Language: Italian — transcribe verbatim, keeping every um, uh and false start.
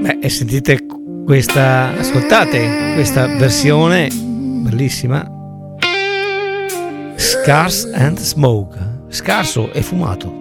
Beh, e sentite questa, ascoltate questa versione bellissima, Scars and Smoke, scarso e fumato.